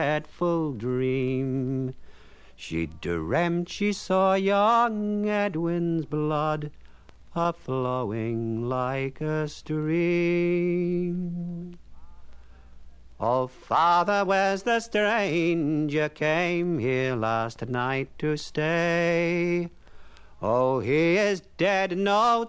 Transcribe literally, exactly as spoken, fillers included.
dreadful dream. She dreamt she saw young Edwin's blood a-flowing like a stream. Oh, father, where's the stranger came here last night to stay? Oh, he is dead, no